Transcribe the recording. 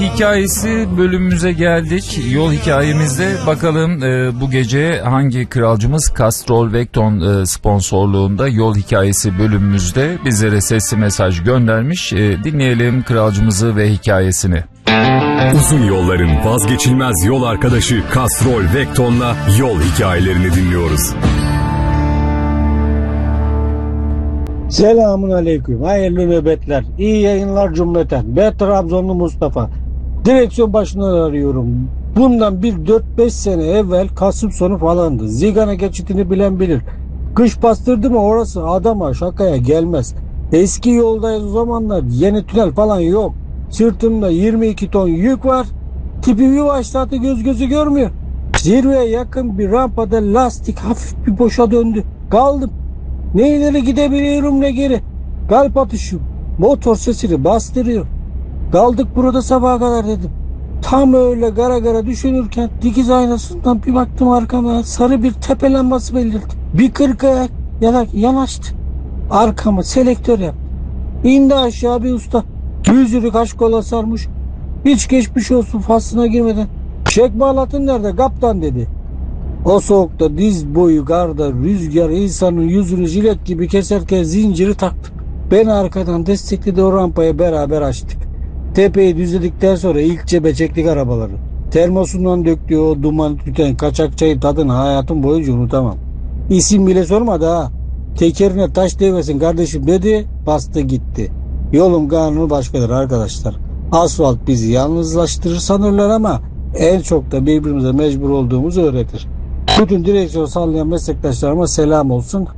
hikayesi bölümümüze geldik. Yol hikayemizde bakalım bu gece hangi kralcımız Castrol Vecton sponsorluğunda yol hikayesi bölümümüzde bizlere sesli mesaj göndermiş. Dinleyelim kralcımızı ve hikayesini. Uzun yolların vazgeçilmez yol arkadaşı Castrol Vecton'la yol hikayelerini dinliyoruz. Selamun aleyküm. Hayırlı nöbetler. İyi yayınlar cümleten. Ben Trabzonlu Mustafa. Direksiyon başından arıyorum. Bundan bir 4-5 sene evvel Kasım sonu falandı. Zigana geçitini bilen bilir. Kış bastırdı mı orası adama şakaya gelmez. Eski yoldayız o zamanlar. Yeni tünel falan yok. Sırtımda 22 ton yük var. Tipi bir başlattı, göz gözü görmüyor. Zirveye yakın bir rampada lastik hafif bir boşa döndü. Kaldım. Ne ileri gidebiliyorum ne geri. Kalp atışım. Motor sesini bastırıyor. Kaldık burada sabaha kadar dedim. Tam öyle gara gara düşünürken dikiz aynasından bir baktım arkama. Sarı bir tepe lambası belirdi. Bir kırkaya yanaştı. Arkama selektör yaptı. İndi aşağı bir usta. Yüzünü kaş kola sarmış. Hiç geçmiş olsun faslına girmeden. Çek bağlatın nerede kaptan dedi. O soğukta diz boyu garda rüzgar insanın yüzünü jilet gibi keserken zinciri taktım. Beni arkadan destekledi, o rampaya beraber açtık. Tepeyi düzledikten sonra ilk cebe çektik arabaları. Termosundan döktüğü o duman tüten kaçak çayın tadını hayatım boyunca unutamam. İsim bile sormadı ha. Tekerine taş değmesin kardeşim dedi, bastı gitti. Yolun kanunu başkadır arkadaşlar. Asfalt bizi yalnızlaştırır sanırlar ama en çok da birbirimize mecbur olduğumuzu öğretir. Bütün direksiyon sallayan meslektaşlarıma selam olsun.